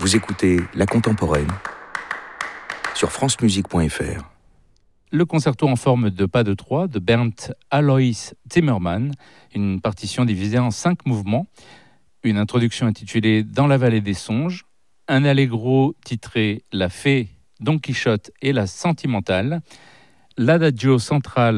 Vous écoutez La Contemporaine sur francemusique.fr. Le concerto en forme de pas de 3 de Bernd Alois Zimmermann, une partition divisée en 5 mouvements, une introduction intitulée Dans la vallée des songes, un allegro titré La fée, Don Quichotte et la sentimentale, l'adagio central